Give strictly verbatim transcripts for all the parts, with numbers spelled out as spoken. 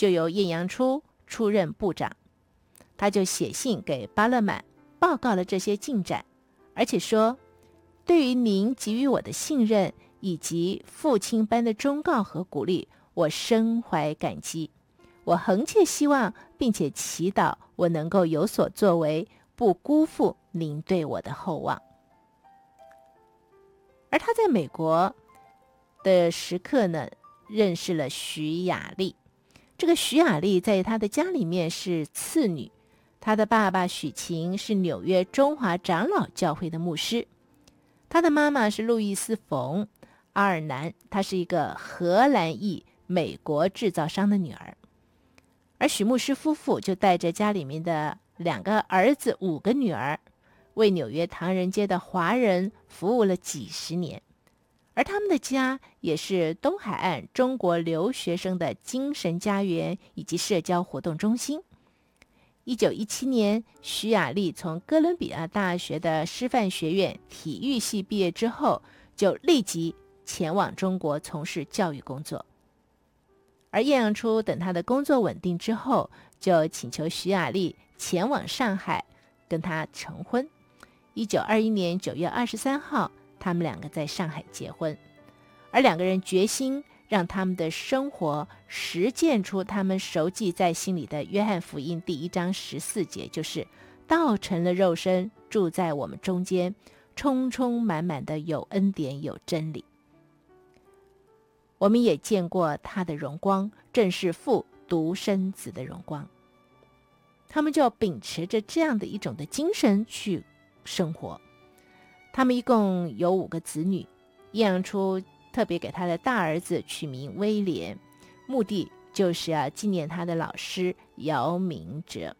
就由晏阳初出任部长。他就写信给巴勒满报告了这些进展，而且说，对于您给予我的信任以及父亲般的忠告和鼓励，我深怀感激。我恒切希望并且祈祷我能够有所作为，不辜负您对我的厚望。而他在美国的时刻呢，认识了徐雅丽。这个徐雅丽在他的家里面是次女，他的爸爸许勤是纽约中华长老教会的牧师，他的妈妈是路易斯·冯·阿尔南，她是一个荷兰裔美国制造商的女儿。而许牧师夫妇就带着家里面的两个儿子、五个女儿，为纽约唐人街的华人服务了几十年。而他们的家也是东海岸中国留学生的精神家园以及社交活动中心。一九一七年，徐雅丽从哥伦比亚大学的师范学院体育系毕业之后，就立即前往中国从事教育工作。而晏阳初等他的工作稳定之后，就请求徐雅丽前往上海跟他成婚。一九二一年九月二十三号，他们两个在上海结婚，而两个人决心让他们的生活实践出他们熟记在心里的约翰福音第一章十四节，就是道成了肉身，住在我们中间，充充满满的有恩典有真理。我们也见过他的荣光，正是父独生子的荣光。他们就秉持着这样的一种的精神去生活。他们一共有五个子女，晏阳初特别给他的大儿子取名威廉，目的就是要纪念他的老师姚明哲。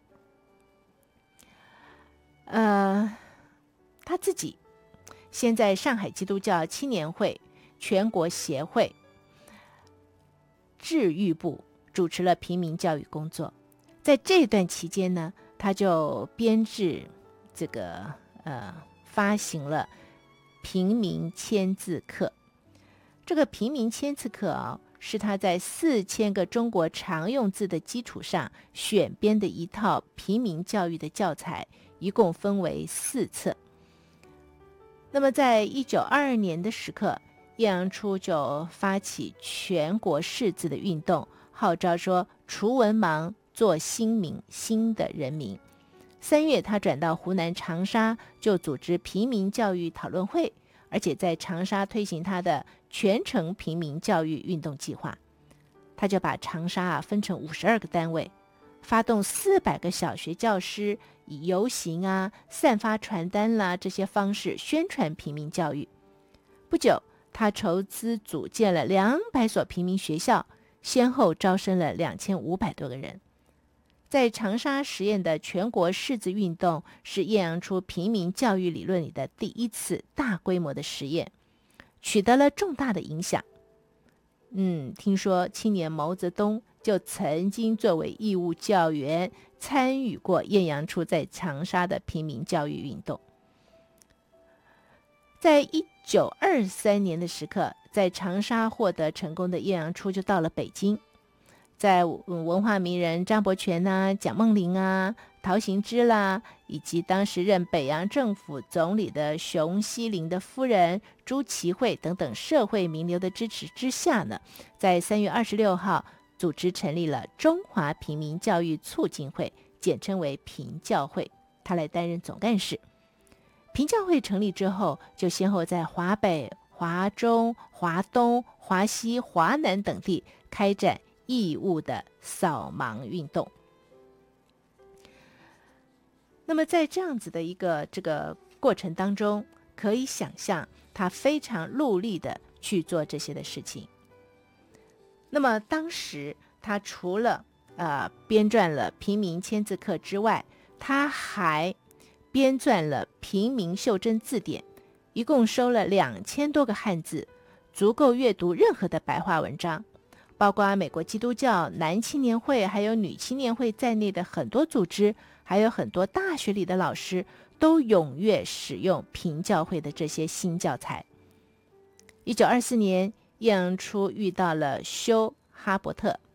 呃，他自己先在上海基督教青年会全国协会治育部主持了平民教育工作。在这段期间呢，他就编制这个呃发行了平民千字课。这个平民千字课啊，是他在四千个中国常用字的基础上选编的一套平民教育的教材，一共分为四册。那么在一九二二年的时刻，晏阳初就发起全国识字的运动，号召说除文盲，做新民，新的人民。三月，他转到湖南长沙，就组织平民教育讨论会，而且在长沙推行他的全城平民教育运动计划。他就把长沙啊分成五十二个单位，发动四百个小学教师，以游行啊、散发传单啦这些方式宣传平民教育。不久，他筹资组建了两百所平民学校，先后招生了两千五百多个人。在长沙实验的全国识字运动，是晏阳初平民教育理论里的第一次大规模的实验，取得了重大的影响。嗯，听说青年毛泽东就曾经作为义务教员参与过晏阳初在长沙的平民教育运动。在一九二三年的时刻，在长沙获得成功的晏阳初就到了北京，在文化名人张伯铨啊、蒋梦麟啊、陶行知啦，以及当时任北洋政府总理的熊希龄的夫人朱其惠等等社会名流的支持之下呢，在三月二十六号组织成立了中华平民教育促进会，简称为平教会，他来担任总干事。平教会成立之后，就先后在华北、华中、华东、华西、华南等地开展义务的扫盲运动。那么在这样子的一个这个过程当中，可以想象他非常努力的去做这些的事情。那么当时他除了呃编撰了平民千字课之外，他还编撰了平民袖珍字典，一共收了两千多个汉字，足够阅读任何的白话文章。包括美国基督教男青年会还有女青年会在内的很多组织，还有很多大学里的老师都踊跃使用平教会的这些新教材。一九二四年，晏阳初遇到了休·哈伯特，